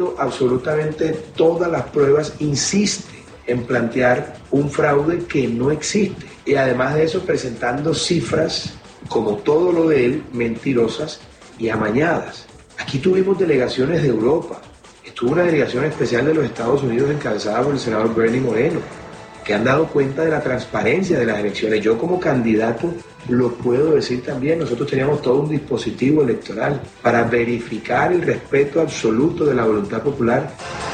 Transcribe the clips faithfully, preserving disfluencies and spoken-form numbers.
negando absolutamente todas las pruebas, insiste en plantear un fraude que no existe. Y además de eso, presentando cifras, como todo lo de él, mentirosas y amañadas. Aquí tuvimos delegaciones de Europa. Estuvo una delegación especial de los Estados Unidos encabezada por el senador Bernie Moreno, que han dado cuenta de la transparencia de las elecciones. Yo como candidato lo puedo decir también, nosotros teníamos todo un dispositivo electoral para verificar el respeto absoluto de la voluntad popular.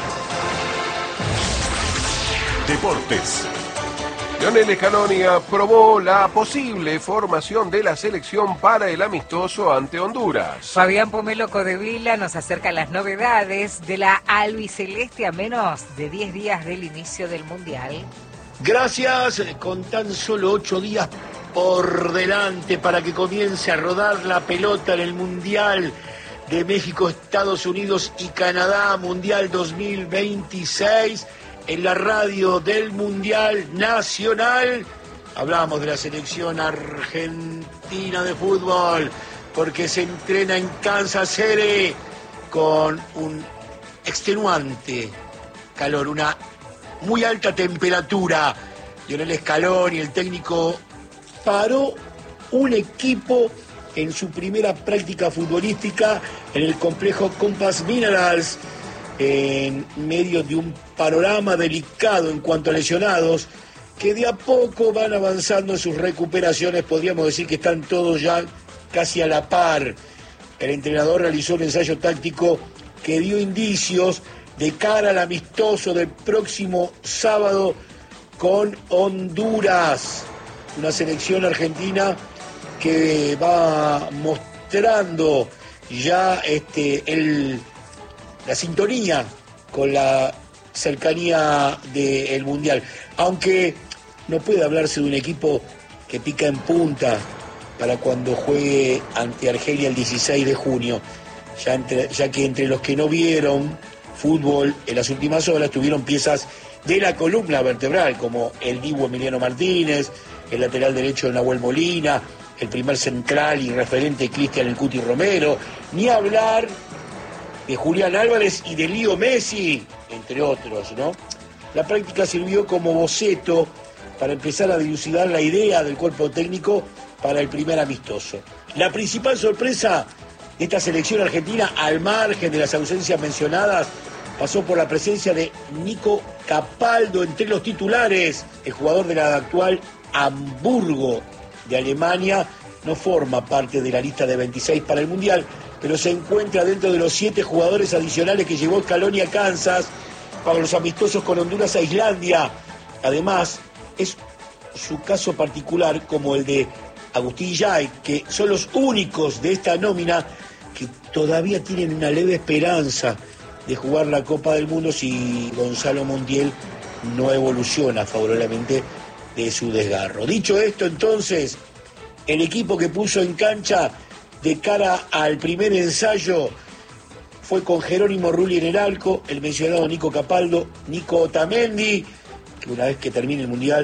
Deportes. Lionel Scaloni aprobó la posible formación de la selección para el amistoso ante Honduras. Fabián Pomelo Codevila nos acerca las novedades de la albiceleste a menos de diez días del inicio del Mundial. Gracias, con tan solo ocho días por delante para que comience a rodar la pelota en el Mundial de México, Estados Unidos y Canadá, Mundial dos mil veintiséis. En la radio del Mundial Nacional hablamos de la selección argentina de fútbol porque se entrena en Kansas City con un extenuante calor, una muy alta temperatura. Lionel Scaloni, el técnico, paró un equipo en su primera práctica futbolística en el complejo Compass Minerals, en medio de un panorama delicado en cuanto a lesionados, que de a poco van avanzando en sus recuperaciones. Podríamos decir que están todos ya casi a la par. El entrenador realizó un ensayo táctico que dio indicios de cara al amistoso del próximo sábado con Honduras, una selección argentina que va mostrando ya este el la sintonía con la cercanía del Mundial, aunque no puede hablarse de un equipo que pica en punta para cuando juegue ante Argelia el dieciséis de junio, ya, entre, ya que entre los que no vieron fútbol en las últimas horas tuvieron piezas de la columna vertebral, como el Dibu Emiliano Martínez, el lateral derecho de Nahuel Molina, el primer central y referente Cristian El Cuti Romero, ni hablar de Julián Álvarez y de Leo Messi, entre otros, ¿no? La práctica sirvió como boceto para empezar a dilucidar la idea del cuerpo técnico para el primer amistoso. La principal sorpresa de esta selección argentina, al margen de las ausencias mencionadas, pasó por la presencia de Nico Capaldo entre los titulares. El jugador de la actual Hamburgo de Alemania no forma parte de la lista de veintiséis para el Mundial, pero se encuentra dentro de los siete jugadores adicionales que llevó Scaloni a Kansas para los amistosos con Honduras e Islandia. Además, es su caso particular como el de Agustín Yay, que son los únicos de esta nómina que todavía tienen una leve esperanza de jugar la Copa del Mundo si Gonzalo Montiel no evoluciona favorablemente de su desgarro. Dicho esto, entonces, el equipo que puso en cancha de cara al primer ensayo fue con Jerónimo Rulli en el arco, el mencionado Nico Capaldo, Nico Otamendi, que una vez que termine el Mundial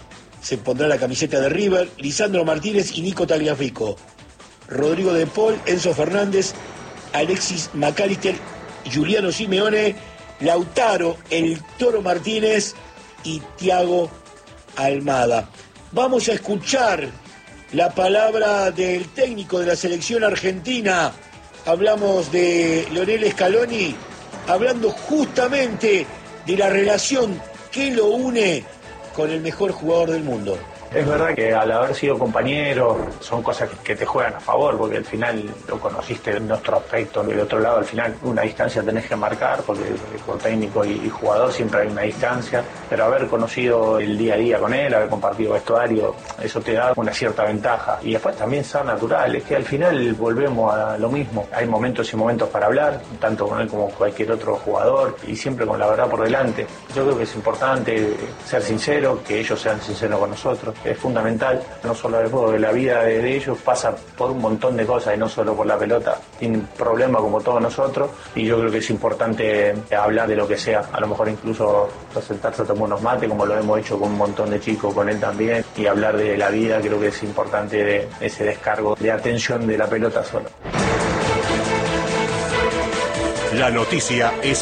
se pondrá la camiseta de River, Lisandro Martínez y Nico Tagliafico, Rodrigo de Paul, Enzo Fernández, Alexis McAllister, Juliano Simeone, Lautaro, el Toro Martínez y Thiago Almada. Vamos a escuchar la palabra del técnico de la selección argentina. Hablamos de Lionel Scaloni, hablando justamente de la relación que lo une con el mejor jugador del mundo. Es verdad que al haber sido compañeros son cosas que te juegan a favor, porque al final lo conociste en nuestro aspecto. Del otro lado, al final, una distancia tenés que marcar, porque por técnico y jugador siempre hay una distancia. Pero haber conocido el día a día con él, haber compartido vestuario, eso te da una cierta ventaja. Y después también ser natural, es que al final volvemos a lo mismo. Hay momentos y momentos para hablar, tanto con él como cualquier otro jugador, y siempre con la verdad por delante. Yo creo que es importante ser sincero, que ellos sean sinceros con nosotros. Es fundamental, no solo del fútbol, la vida de, de ellos pasa por un montón de cosas y no solo por la pelota. Tienen problemas como todos nosotros y yo creo que es importante hablar de lo que sea. A lo mejor incluso sentarse a tomar unos mates, como lo hemos hecho con un montón de chicos, con él también, y hablar de la vida. Creo que es importante de ese descargo de atención de la pelota solo. La noticia es